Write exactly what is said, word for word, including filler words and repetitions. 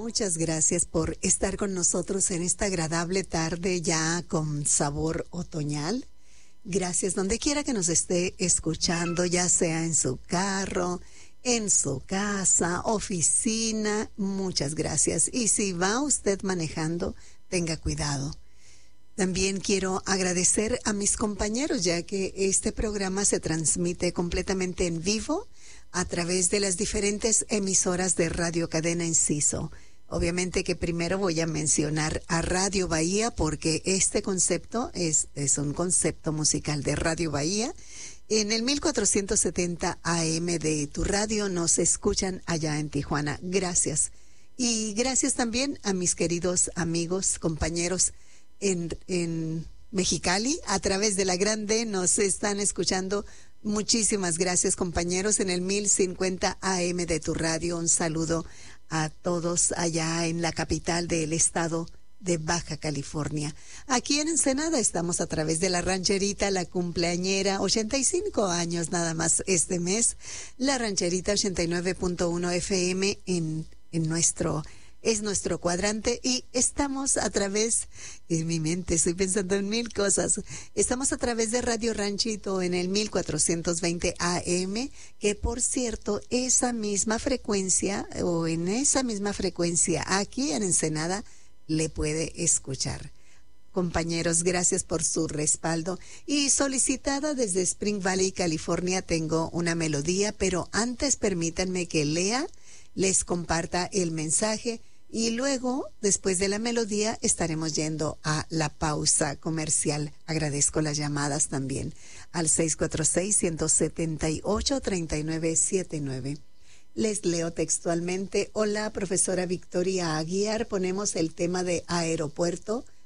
muchas gracias por estar con nosotros en esta agradable tarde ya con sabor otoñal. Gracias donde quiera que nos esté escuchando, ya sea en su carro, en su casa, oficina, muchas gracias. Y si va usted manejando, tenga cuidado. También quiero agradecer a mis compañeros, ya que este programa se transmite completamente en vivo a través de las diferentes emisoras de Radio Cadena Enciso. Obviamente que primero voy a mencionar a Radio Bahía, porque este concepto es, es un concepto musical de Radio Bahía. En el mil cuatrocientos setenta A M de tu radio nos escuchan allá en Tijuana. Gracias. Y gracias también a mis queridos amigos, compañeros en, en Mexicali. A través de la Grande nos están escuchando. Muchísimas gracias, compañeros, en el mil cincuenta A M de tu radio. Un saludo a todos allá en la capital del estado de Baja California. Aquí en Ensenada estamos a través de la rancherita, la cumpleañera, ochenta y cinco años nada más este mes, la rancherita ochenta y nueve punto uno F M en, en nuestro, es nuestro cuadrante, y estamos a través, en mi mente estoy pensando en mil cosas, estamos a través de Radio Ranchito en el mil cuatrocientos veinte A M, que por cierto, esa misma frecuencia, o en esa misma frecuencia aquí en Ensenada, le puede escuchar. Compañeros, gracias por su respaldo. Y solicitada desde Spring Valley, California, tengo una melodía, pero antes permítanme que lea, les comparta el mensaje, y luego, después de la melodía, estaremos yendo a la pausa comercial. Agradezco las llamadas también al seis cuatro seis, uno siete ocho, tres nueve siete nueve. Les leo textualmente. Hola, profesora Victoria Aguiar. Ponemos el tema de aeropuerto